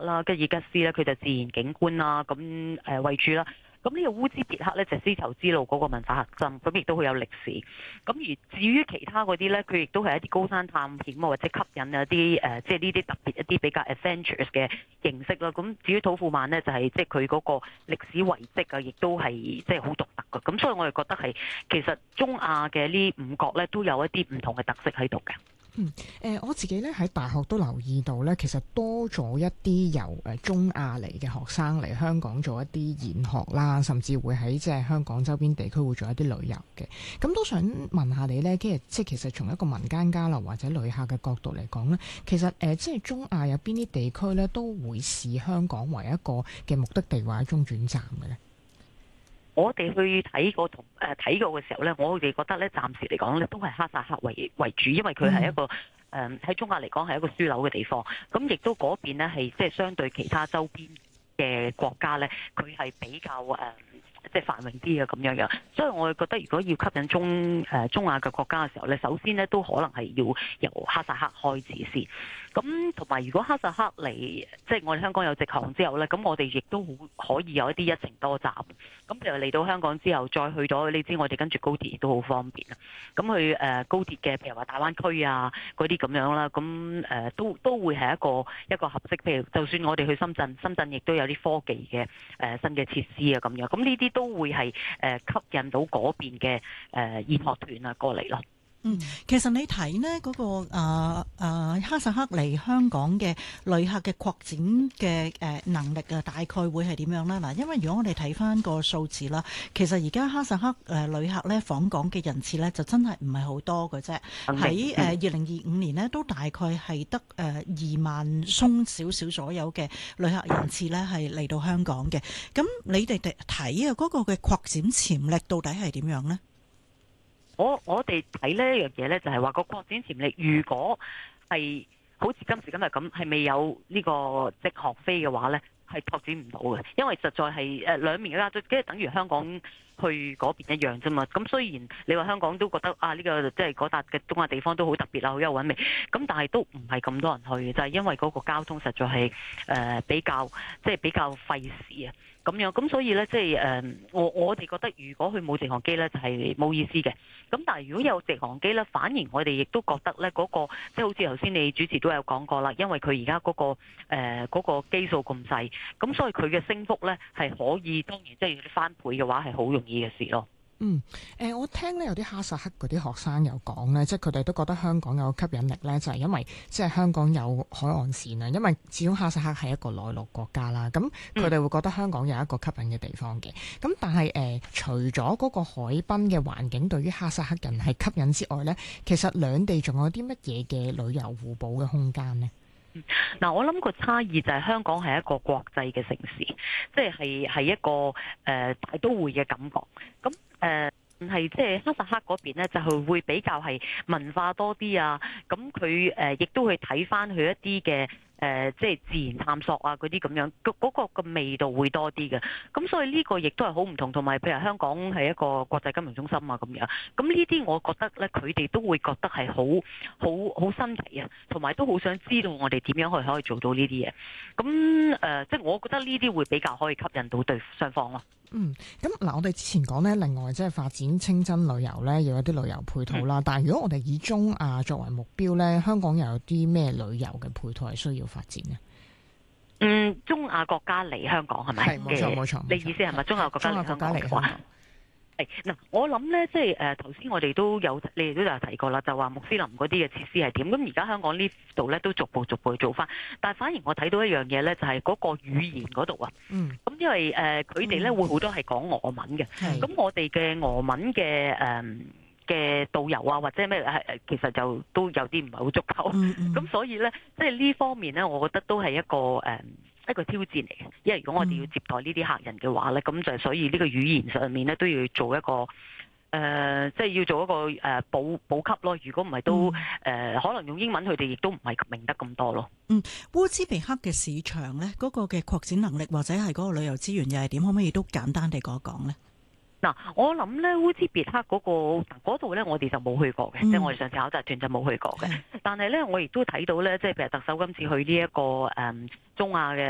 啦、吉爾吉斯咧，佢就自然景觀啦，咁為主啦。咁呢個烏茲別克咧就絲綢之路嗰個文化核心，咁亦都好有歷史。咁而至於其他嗰啲咧，佢亦都係一啲高山探險啊，或者吸引一啲即係呢啲特別一啲比較 adventurous 嘅形式啦。咁至於土庫曼咧，就係即係佢嗰個歷史遺跡啊，亦都係即係好獨特嘅。咁所以我哋覺得係其實中亞嘅呢五國咧都有一啲唔同嘅特色喺度嘅。 我自己咧喺大學都留意到咧，其實多咗一啲由中亞嚟嘅學生嚟香港做一啲研學啦，甚至會喺即係香港周邊地區會做一啲旅遊嘅。咁都想問下你咧，即係其實從一個民間交流或者旅客嘅角度嚟講咧，其實即係中亞有邊啲地區咧都會視香港為一個嘅目的地或者中轉站嘅咧？ 我哋去睇過同睇過嘅時候咧，我哋覺得咧暫時嚟講咧都係哈薩克為主，因為佢係一個喺中亞嚟講係一個樞紐嘅地方，咁亦都嗰邊咧係即係相對其他周邊嘅國家咧，佢係比較即係繁榮啲嘅咁樣樣，所以我覺得如果要吸引中亞嘅國家嘅時候咧，首先咧都可能係要由哈薩克開始先。咁同埋如果哈薩克嚟，即係我哋香港有直航之後咧，咁我哋亦都可以有一啲一程多站。咁譬如嚟到香港之後，再去咗，你知我哋跟住高鐵亦都好方便啊。咁去高鐵嘅，譬如話大灣區啊嗰啲咁樣啦，咁都會係一個合適。譬如就算我哋去深圳亦都有啲科技嘅新嘅設施啊咁樣。咁呢啲都會係吸引到嗰邊嘅研學團啊過嚟咯。 其實你睇呢嗰個哈薩克嚟香港嘅旅客嘅擴展嘅能力啊，大概會係點樣呢？嗱，因為如果我哋睇翻個數字啦，其實而家哈薩克旅客咧訪港嘅人次咧就真係唔係好多嘅啫。喺2025年呢，都大概係得2萬鬆少少左右嘅旅客人次咧係嚟到香港嘅。咁你哋睇啊嗰個嘅擴展潛力到底係點樣呢？ 我哋睇呢一樣嘢咧，就係話個擴展潛力，如果係好似今時今日咁，係未有呢個直航飛嘅話咧，係拓展唔到嘅，因為實在係兩面嘅加即係等於香港去嗰邊一樣啫嘛。咁雖然你話香港都覺得呢個即係嗰笪嘅東亞地方都好特別啦，好有韻味，咁但係都唔係咁多人去嘅，就係因為嗰個交通實在係比較費事啊。咁樣，咁所以咧，即係我哋覺得，如果佢冇直航機咧，就係冇意思嘅。咁但係如果有直航機咧，反而我哋亦都覺得咧，嗰個即係好似頭先你主持都有講過啦，因為佢而家嗰個基數咁細，咁所以佢嘅升幅咧係可以，當然即係翻倍嘅話係好容易嘅事咯。 我聽咧有啲哈薩克嗰啲學生有講咧，即係佢哋都覺得香港有吸引力咧，就係因為即係香港有海岸線啊，因為始終哈薩克係一個內陸國家啦，咁佢哋會覺得香港有一個吸引嘅地方嘅。咁但係除咗嗰個海濱嘅環境對於哈薩克人係吸引之外咧，其實兩地仲有啲乜嘢嘅旅遊互補嘅空間呢？ 嗱，我諗個差異就係香港係一個國際嘅城市，即係一個大都會嘅感覺。咁係即係哈薩克嗰邊咧，就係會比較係文化多啲啊。咁佢亦都去睇翻佢一啲嘅即係自然探索啊嗰啲咁樣，嗰個味道會多啲嘅。咁所以呢個亦都係好唔同。同埋譬如香港係一個國際金融中心啊咁樣。咁呢啲我覺得咧，佢哋都會覺得係好新奇啊，同埋都好想知道我哋點樣可以做到呢啲嘢。咁即係我覺得呢啲會比較可以吸引到對雙方咯。 咁嗱，我哋之前講咧，另外即係發展清真旅遊咧，要有啲旅遊配套啦。但係如果我哋以中亞作為目標咧，香港又有啲咩旅遊嘅配套係需要發展呢？ 中亞國家嚟香港係咪？ 係冇錯。 你意思係咪中亞國家嚟香港嘅話？嗱，我諗咧，即係頭先我哋都有，你哋都有提過啦，就話穆斯林嗰啲嘅設施係點。咁而家香港呢度咧都逐步去做翻，但係反而我睇到一樣嘢咧，就係嗰個語言嗰度啊。咁因為佢哋咧會好多係講俄文嘅，咁我哋嘅俄文嘅導遊啊，或者咩其實就都有啲唔係好足夠。咁所以咧，即係呢方面咧，我覺得都係一個挑戰嚟嘅，因為如果我哋要接待呢啲客人嘅話咧，咁就所以呢個語言上面咧都要做一個即係要做一個補給咯。如果唔係都可能用英文，佢哋亦都唔係明得咁多咯。 烏茲別克嘅市場咧，嗰個嘅擴展能力或者係嗰個旅遊資源又係點？可唔可以都簡單地講一講咧？ 嗱，我諗咧烏茲別克嗰度咧，我哋就冇去過嘅，即係我哋上次考察團就冇去過嘅。但係咧，我亦都睇到咧，即係譬如特首今次去呢一個中亞嘅